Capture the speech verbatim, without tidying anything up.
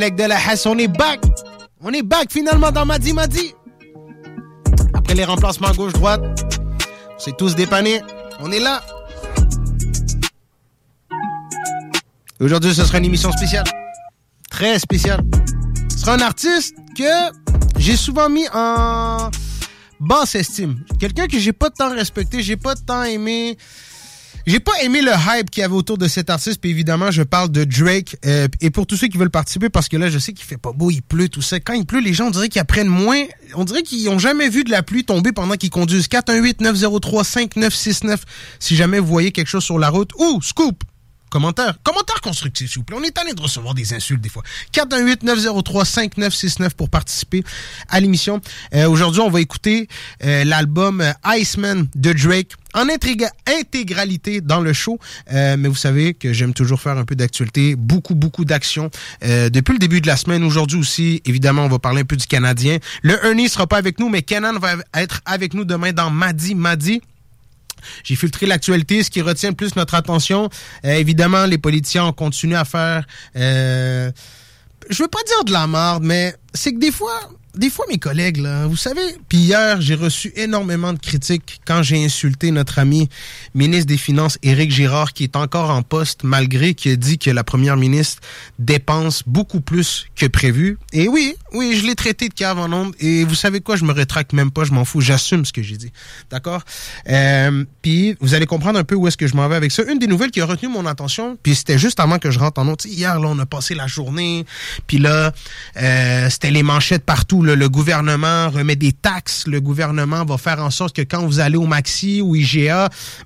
Avec de la Hesse, on est back. On est back finalement dans Madi Madi. Après les remplacements gauche-droite, on s'est tous dépannés. On est là. Aujourd'hui, ce sera une émission spéciale. Très spéciale. Ce sera un artiste que j'ai souvent mis en basse estime. Quelqu'un que j'ai pas tant respecté, j'ai pas tant aimé. J'ai pas aimé le hype qu'il y avait autour de cet artiste, puis évidemment, je parle de Drake. Euh, et pour tous ceux qui veulent participer, parce que là, je sais qu'il fait pas beau, il pleut, tout ça. Quand il pleut, les gens, on dirait qu'ils apprennent moins. On dirait qu'ils ont jamais vu de la pluie tomber pendant qu'ils conduisent. quatre un huit neuf zéro trois cinq neuf six neuf, si jamais vous voyez quelque chose sur la route. Ou, scoop! Commentaire. Commentaire constructif, s'il vous plaît. On est tanné de recevoir des insultes, des fois. quatre un huit neuf zéro trois cinq neuf six neuf pour participer à l'émission. Euh, aujourd'hui, on va écouter euh, l'album euh, Iceman de Drake en intriga- intégralité dans le show. Euh, mais vous savez que j'aime toujours faire un peu d'actualité. Beaucoup, beaucoup d'action. Euh, depuis le début de la semaine, aujourd'hui aussi, évidemment, on va parler un peu du Canadien. Le Ernie sera pas avec nous, mais Kenan va être avec nous demain dans Madi Madi. J'ai filtré l'actualité, ce qui retient le plus notre attention. Euh, évidemment, les politiciens ont continué à faire... Euh, je veux pas dire de la merde, mais c'est que des fois... Des fois, mes collègues, là, vous savez, puis hier, j'ai reçu énormément de critiques quand j'ai insulté notre ami ministre des Finances, Éric Girard, qui est encore en poste, malgré qu'il a dit que la première ministre dépense beaucoup plus que prévu. Et oui, oui, je l'ai traité de cave en ondes. Et vous savez quoi, je me rétracte même pas, je m'en fous, j'assume ce que j'ai dit. D'accord? Euh, puis, vous allez comprendre un peu où est-ce que je m'en vais avec ça. Une des nouvelles qui a retenu mon attention, puis c'était juste avant que je rentre en ondes. Hier, là, on a passé la journée, puis là, euh, c'était les manchettes partout. Le, le gouvernement remet des taxes. Le gouvernement va faire en sorte que quand vous allez au Maxi ou I G A,